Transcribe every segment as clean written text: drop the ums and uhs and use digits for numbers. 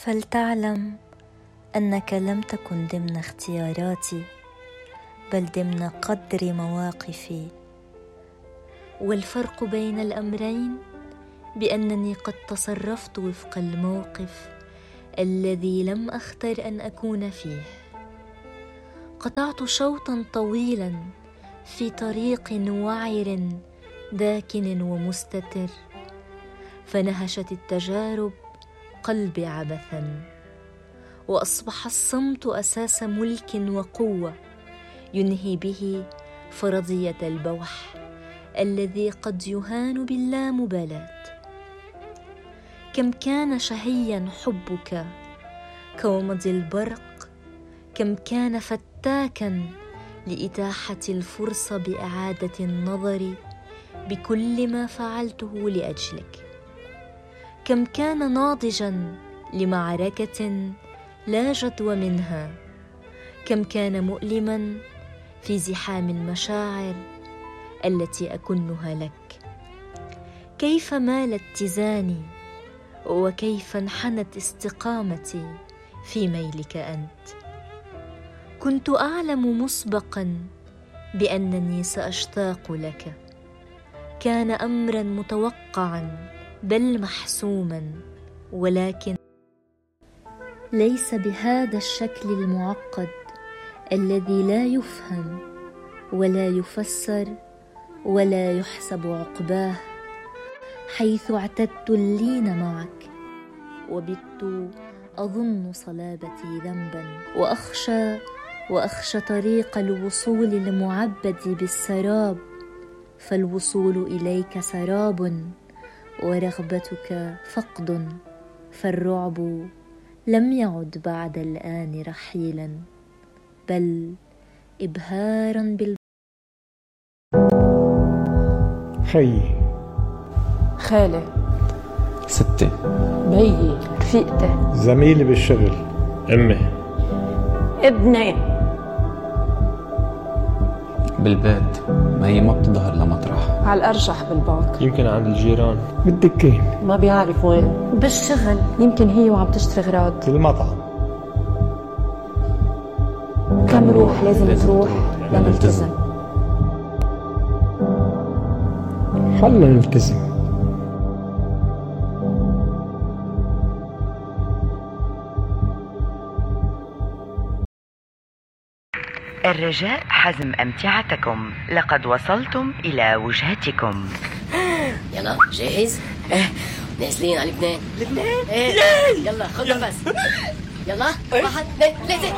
فلتعلم أنك لم تكن ضمن اختياراتي، بل ضمن قدر مواقفي. والفرق بين الأمرين بأنني قد تصرفت وفق الموقف الذي لم أختر أن أكون فيه. قطعت شوطا طويلا في طريق وعر داكن ومستتر، فنهشت التجارب قلبي عبثا، وأصبح الصمت أساس ملك وقوة ينهي به فرضية البوح الذي قد يهان باللامبالاة. كم كان شهيا حبك كومض البرق، كم كان فتاكا لإتاحة الفرصة بإعادة النظر بكل ما فعلته لأجلك. كم كان ناضجا لمعركة لا جدوى منها، كم كان مؤلما في زحام المشاعر التي أكنها لك. كيف مال اتزاني وكيف انحنت استقامتي في ميلك أنت. كنت أعلم مسبقا بأنني سأشتاق لك، كان أمرا متوقعا بل محسوما، ولكن ليس بهذا الشكل المعقد الذي لا يفهم ولا يفسر ولا يحسب عقباه، حيث اعتدت اللين معك وبت أظن صلابتي ذنبا، وأخشى طريق الوصول المعبد بالسراب، فالوصول إليك سراب ورغبتك فقد، فالرعب لم يعد بعد الآن رحيلا بل إبهارا خيي، خالي، ستي، بيي، رفيقتي، زميلي بالشغل، أمي، ابني، بالبيت ما هي ما بتظهر لمطرح، على الأرجح بالبنك، يمكن عند الجيران، بالدكين، ما بيعرف وين، بالشغل، يمكن هي وعم تشتري غراض، بالمطعم. كم روح لازم تروح لنلتزم. خلنا نلتزم. الرجاء حزم أمتعتكم، لقد وصلتم إلى وجهتكم. يلا جاهز؟ نازلين على لبنان. لبنان؟ يلا خذ نفس. يلا 1 2 3.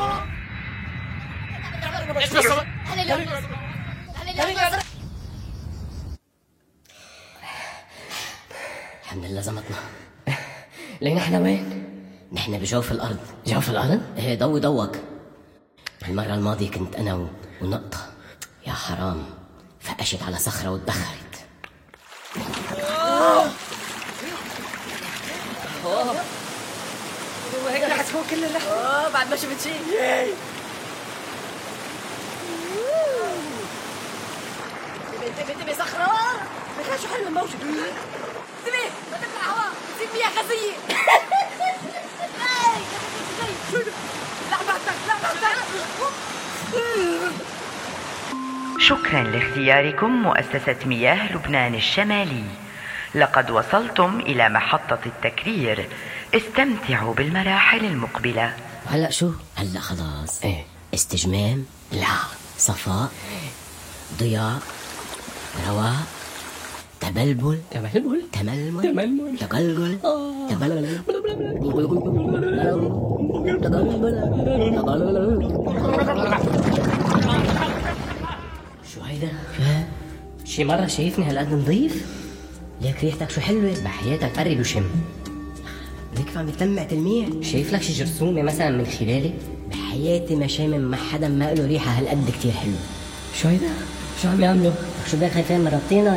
الحمد لله زمتنا. لين احنا وين؟ نحن بجوف الأرض. جوف الأرض؟ ايه ضوي ضوك. المرة الماضية كنت أنا ونقطة، يا حرام فقشت على صخرة واتبخرت. وهيك رح تكون كل الرحلة. بعد ما شفت شيء. انتبه صخرة. بخاف شو حلم الموجة. انتبه ما تطلع هواء، تصير مياه غازية. شكرا لاختياركم مؤسسة مياه لبنان الشمالي. لقد وصلتم إلى محطة التكرير، استمتعوا بالمراحل المقبلة. هلأ شو؟ هلأ خلاص. ايه؟ استجمام؟ لا. صفاء؟ ضياء؟ رواء؟ تبلبل؟ تململ؟ تململ؟ تقلقل؟ تبلبل؟ شو هيدا؟ شي مرة شايفني هالقد نظيف؟ ليك ريحتك شو حلوة. بحياتك قرب وشم. ليك عم يتلمع تلميع. شايف لك شي جرثومة مثلا من خلالي؟ بحياتي ما شامم مع حدا ما له ريحة هالقد كتير حلوة. شو هيدا؟ شو عم يعملوا؟ شو بك خايفين من ربطينا؟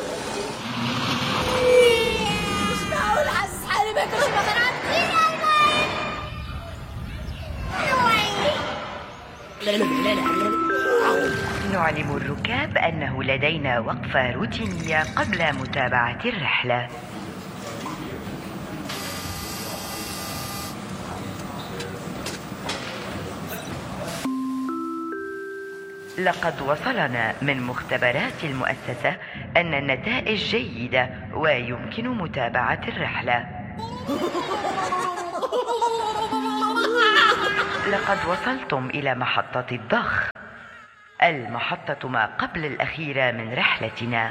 مش معقول حاسس حالي باكل شي بغير نعلم الركاب أنه لدينا وقفة روتينية قبل متابعة الرحلة. لقد وصلنا من مختبرات المؤسسة أن النتائج جيدة ويمكن متابعة الرحلة. لقد وصلتم إلى محطة الضخ، المحطة ما قبل الأخيرة من رحلتنا.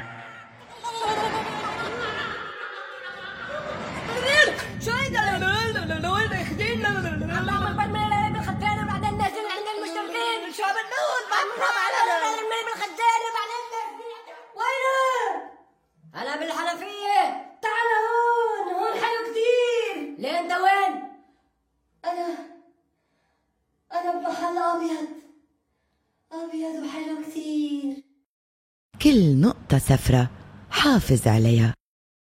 شو هيدا؟ وين اخدين؟ بالخدامة بعدين نازل عند المشتركين. شو بنقول؟ بالخدامة بعدين وينه؟ أنا بالحنفية. تعال هون حلو كتير. ليه أنت وين؟ أنا بمحل أبيض وحلو كتير. كل نقطة سفرة حافظ عليها.